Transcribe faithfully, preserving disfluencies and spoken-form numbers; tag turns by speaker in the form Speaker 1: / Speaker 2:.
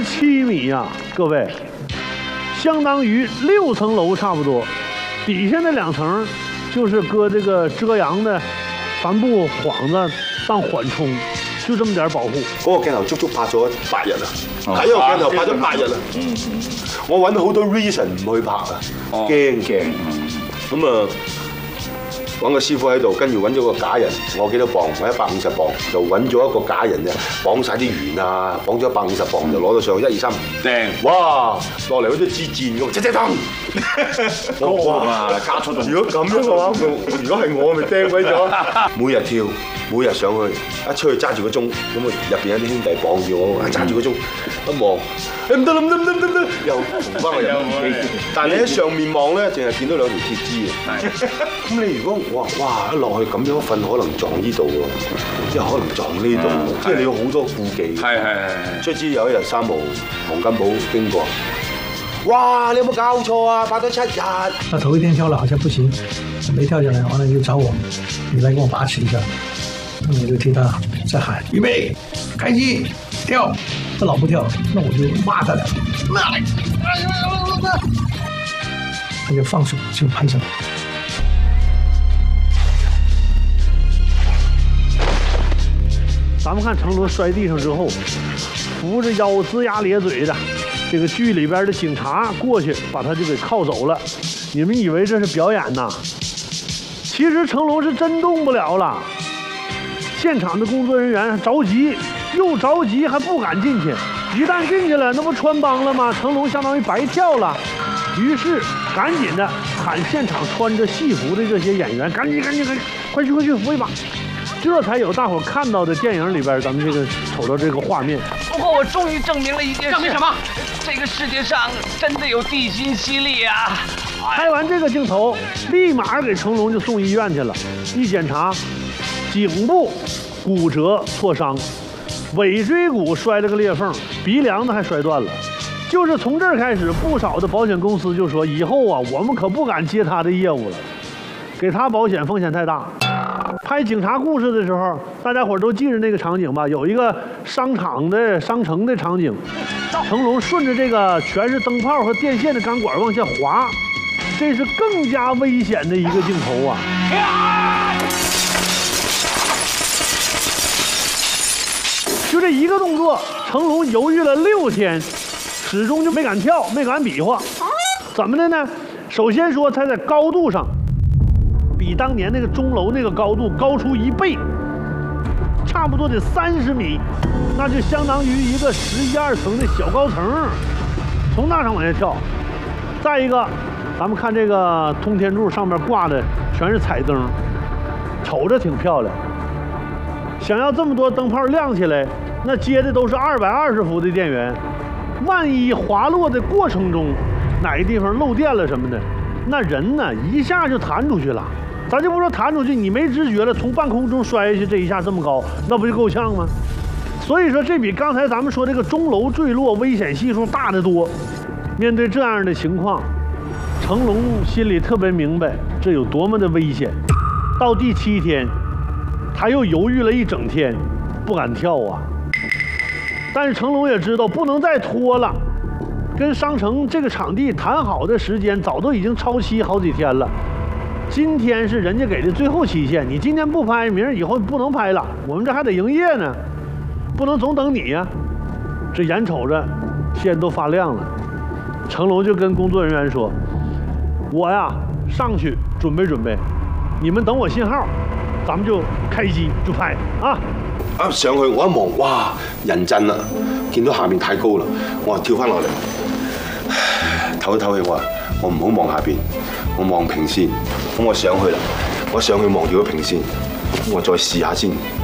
Speaker 1: 七米呀、啊，各位，相当于六层楼差不多。底下那两层就是搁这个遮阳的帆布幌子当缓衝，就這麼點保護。
Speaker 2: 嗰個鏡頭足足拍咗八日啊！睇個鏡頭拍咗八日啊！嗯嗯，我揾好多 reason 唔去拍啊，驚驚。咁啊〜揾個師傅喺度，跟住揾咗個假人，我幾多磅？我一百五十磅，就揾咗一個假人啫，綁晒啲圓啊，綁咗一百五十磅就攞到上去，一二三，掟！哇！落嚟好似支箭咁，即即燈！我哇！加速度！如果咁樣嘅話，如果係我，咪掟鬼咗。每日跳，每日上去，一出去揸住個鐘，咁啊入邊有啲兄弟綁住我，揸住個鐘，一望，誒唔得啦唔得唔得唔得，又同翻我入機。但係你喺上面望咧，淨係見到兩條鐵枝嘅。咁你如果哇哇一落去咁樣瞓，可能撞呢度喎，即係可能撞呢度，即係你有好多顧忌。係係係。卒之有一日三號黃金寶經過，哇！你有冇搞錯啊？拍咗七日。
Speaker 3: 那頭一天跳了好像不行，沒跳下來，完了就找我，你來跟我把持一下。那我就聽他在喊預備，開機跳。他老不跳，那我就罵他兩句，罵你，他就放手就拍上。
Speaker 1: 咱们看成龙摔地上之后，扶着腰龇牙咧嘴的，这个剧里边的警察过去把他就给铐走了。你们以为这是表演呐？其实成龙是真动不了了。现场的工作人员着急，又着急还不敢进去。一旦进去了，那不穿帮了吗？成龙相当于白跳了。于是赶紧的喊现场穿着戏服的这些演员，赶紧赶紧赶紧，快去快去扶一把。这才有大伙看到的电影里边咱们这个瞅到这个画面。
Speaker 4: 不过我终于证明了一件事。
Speaker 5: 证明什么？
Speaker 4: 这个世界上真的有地心吸力啊！
Speaker 1: 拍完这个镜头，立马给成龙就送医院去了。一检查，颈部骨折挫伤，尾椎骨摔了个裂缝，鼻梁子还摔断了。就是从这儿开始，不少的保险公司就说，以后啊，我们可不敢接他的业务了，给他保险风险太大。拍警察故事的时候，大家伙都记着那个场景吧？有一个商场的商城的场景，成龙顺着这个全是灯泡和电线的钢管往下滑，这是更加危险的一个镜头啊！就这一个动作，成龙犹豫了六天，始终就没敢跳，没敢比划。怎么的呢？首先说他在高度上，比当年那个钟楼那个高度高出一倍，差不多得三十米，那就相当于一个十一二层的小高层，从那上往下跳。再一个，咱们看这个通天柱上面挂的全是彩灯，瞅着挺漂亮。想要这么多灯泡亮起来，那接的都是二百二十伏的电源，万一滑落的过程中哪个地方漏电了什么的，那人呢一下就弹出去了。咱就不说弹出去，你没知觉了，从半空中摔下去，这一下这么高，那不就够呛吗？所以说，这比刚才咱们说这个钟楼坠落危险系数大得多。面对这样的情况，成龙心里特别明白这有多么的危险。到第七天，他又犹豫了一整天，不敢跳啊。但是成龙也知道不能再拖了，跟商城这个场地谈好的时间早都已经超期好几天了。今天是人家给的最后期限，你今天不拍，明儿以后不能拍了，我们这还得营业呢，不能总等你呀。这眼瞅着天都发亮了，成龙就跟工作人员说：“我呀上去准备准备，你们等我信号，咱们就開機就拍啊！”
Speaker 2: 啊上去我一望，哇人震啦，見到下面太高啦，我跳翻落嚟，唞一唞氣，我話我唔好望下邊。我望平線，咁我上去啦，我上去望住個平線，我再試下先。